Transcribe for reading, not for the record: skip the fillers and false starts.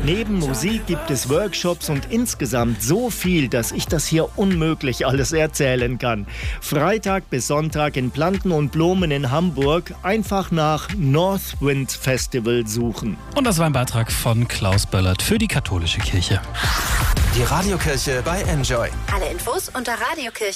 Neben Musik gibt es Workshops und insgesamt so viel, dass ich das hier unmöglich alles erzählen kann. Freitag bis Sonntag in Planten und Blumen in Hamburg einfach nach Northwind Festival suchen. Und das war ein Beitrag von Klaus Böllert für die katholische Kirche. Die Radiokirche bei Enjoy. Alle Infos unter Radiokirche.